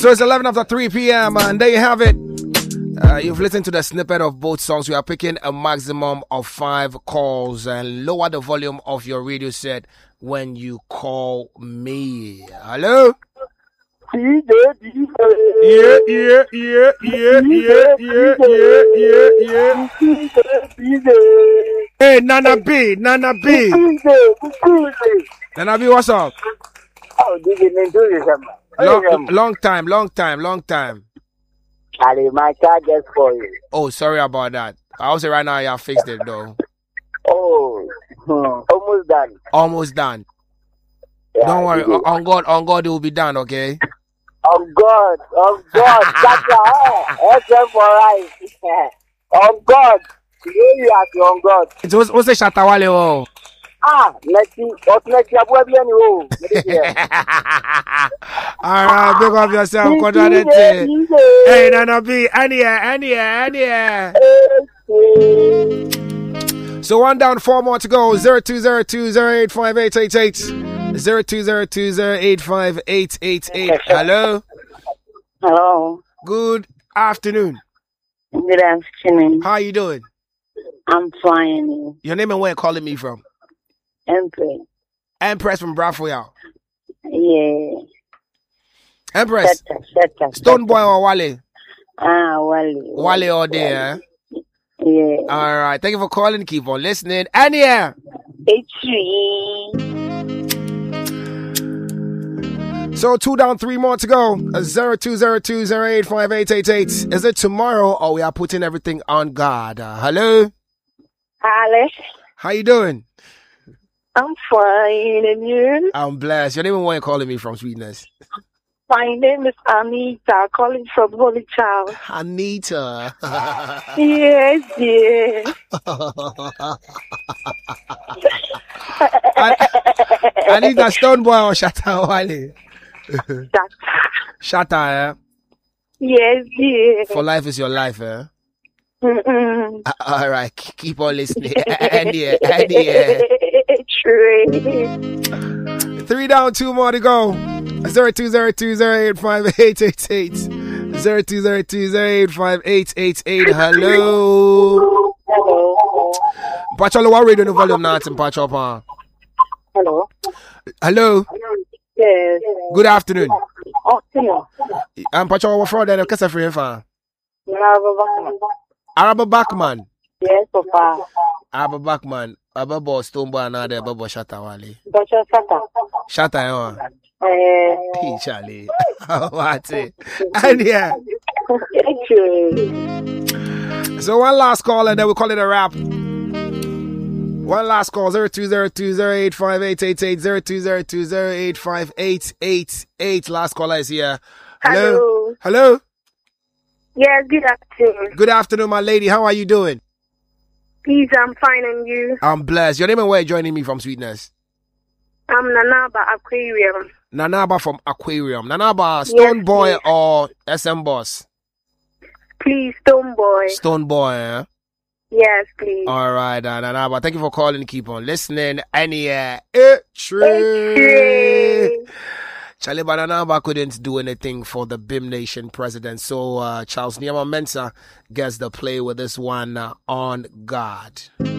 So it's 11 after 3 p.m. and there you have it. You've listened to the snippet of both songs. We are picking a maximum of 5 calls and lower the volume of your radio set when you call me. Hello? Yeah. Hey, Nana B. Nana B, what's up? Oh, Long time. Charlie, my charges for you. Oh, sorry about that. I'll say right now you have fixed it though. Oh, Almost done. Yeah, Don't worry. On God, it will be done, okay? On God. That's all. For right. On God. You are on God. It was a Shatawale. Oh. Let's see. All right, big up yourself. Hey, Nana B, Ania. So 1 down, 4 more to go. 0202085888. 0202085888. Hello. Hello. Good afternoon. Good afternoon. How are you doing? I'm fine. Your name and where you calling me from? Empress from Bradford. Yeah. Empress. Shut Stone Boy or Wale? Wale. Wale all day, eh? Yeah. All right. Thank you for calling. Keep on listening. Ania. So 2 down, 3 more to go. 0202085888. Is it tomorrow or we are putting everything on God? Hello? Alex. How you doing? I'm fine, and you? I'm blessed. Your name and where you calling me from, sweetness? My name is Anita, calling from Holy Child. Anita. Yes. Anita Stone Boy or Shatta Wale? Shatta, eh? Yes. For life is your life, eh? All right, keep on listening. Andy. True. 3 down, 2 more to go. 0202085888. 0202085888. Hello. Pacholo, what radio no volume now? Pachopa. Hello. Yes. Good afternoon. Afternoon. I'm Pachola. What for? Then I'm Kessa Free Fan. Araba Backman. Yes, Papa. Araba Backman. Ababo Stombo another Ababo Shatta Wale. Shatta, Hey, Charlie. What's it? And yeah. So one last call and then we'll call it a wrap. One last call. 0202085888. 0202085888. Last caller is here. Hello. Yes, good afternoon. Good afternoon, my lady. How are you doing? Please, I'm fine, and you? I'm blessed. Your name and where you joining me from, sweetness? I'm Nanaba Aquarium. Nanaba from Aquarium. Nanaba, Stone Boy or SM Boss? Please, Stone Boy. Stone Boy, eh? Yes, please. All right, Nanaba. Thank you for calling. Keep on listening. Ania. Charlie Bananaba couldn't do anything for the BIM Nation president. So Charles Nyama Mensah gets the play with this one on God.